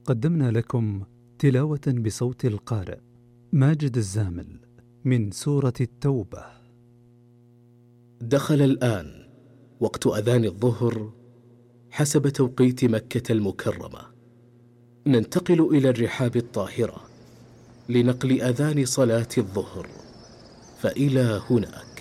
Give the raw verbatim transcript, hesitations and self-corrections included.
قدمنا لكم تلاوة بصوت القارئ ماجد الزامل من سورة التوبة. دخل الآن وقت أذان الظهر حسب توقيت مكة المكرمة. ننتقل إلى الرحاب الطاهرة لنقل أذان صلاة الظهر، فإلى هناك.